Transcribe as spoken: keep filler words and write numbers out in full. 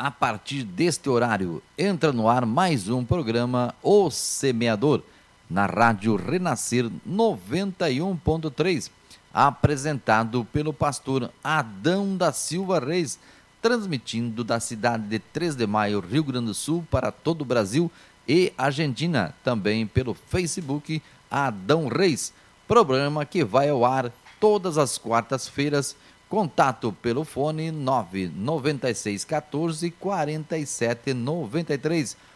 A partir deste horário, entra no ar mais um programa O Semeador, na Rádio Renascer noventa e um ponto três, apresentado pelo pastor Adão da Silva Reis, transmitindo da cidade de três de maio, Rio Grande do Sul, para todo o Brasil e Argentina, também pelo Facebook Adão Reis, programa que vai ao ar todas as quartas-feiras. Contato pelo fone nove nove seis um quatro, quatro sete nove três